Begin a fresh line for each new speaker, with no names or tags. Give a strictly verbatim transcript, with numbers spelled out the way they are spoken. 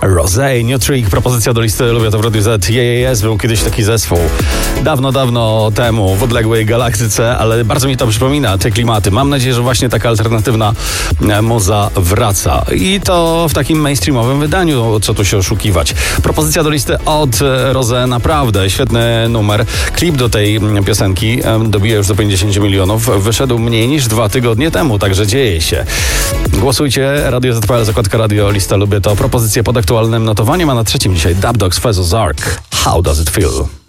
Rosé, New Trick, propozycja do listy Lubię to w Radiu Z. J S był kiedyś taki zespół. Dawno, dawno temu w odległej galaktyce, ale bardzo mi to przypomina te klimaty. Mam nadzieję, że właśnie taka alternatywna muza wraca. I to w takim mainstreamowym wydaniu, co tu się oszukiwać. Propozycja do listy od Rosé, naprawdę świetny numer. Klip do tej piosenki dobija już do pięćdziesiąt milionów. Wyszedł mniej niż dwa tygodnie temu, także dzieje się. Głosujcie, Radio Z P L, zakładka Radio, lista Lubię to. Propozycje pod aktualnym notowaniem, a na trzecim dzisiaj Dub Dogs, Fez Ozark. How does it feel?